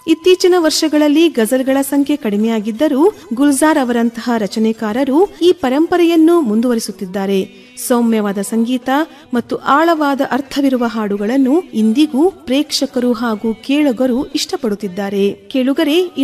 ಇತ್ತೀಚಿನ ವರ್ಷಗಳಲ್ಲಿ ಗಜಲ್ಗಳ ಸಂಖ್ಯೆ ಕಡಿಮೆಯಾಗಿದ್ದರೂ ಗುಲ್ಜಾರ್ ಅವರಂತಹ ರಚನೆಕಾರರು ಈ ಪರಂಪರೆಯನ್ನು ಮುಂದುವರಿಸುತ್ತಿದ್ದಾರೆ. ಸೌಮ್ಯವಾದ ಸಂಗೀತ ಮತ್ತು ಆಳವಾದ ಅರ್ಥವಿರುವ ಹಾಡುಗಳನ್ನು ಇಂದಿಗೂ ಪ್ರೇಕ್ಷಕರು ಹಾಗೂ ಕೇಳುಗರು ಇಷ್ಟಪಡುತ್ತಿದ್ದಾರೆ. ಕೇಳುಗರೆ,